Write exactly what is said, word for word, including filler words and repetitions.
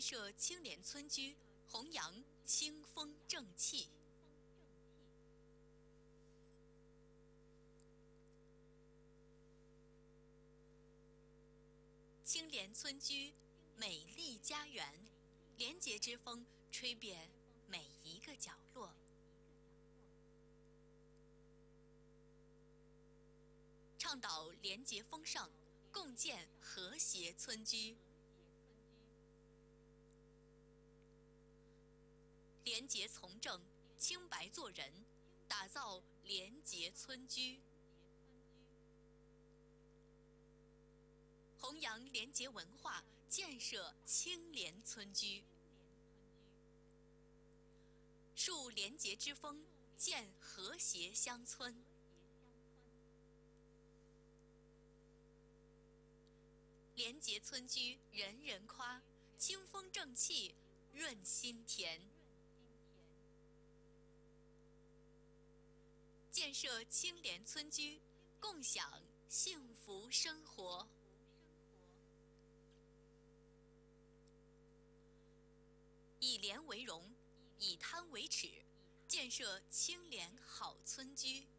设清廉村居，弘扬清风正气。清廉村居，美丽家园，廉洁之风吹遍每一个角落。倡导廉洁风尚，共建和谐村居。廉洁从政，清白做人，打造廉洁村居。弘扬廉洁文化，建设清廉村居。树廉洁之风，建和谐乡村。廉洁村居人人夸，清风正气润心田。建设清廉村居，共享幸福生活。以廉为荣，以滩为耻，建设清廉好村居。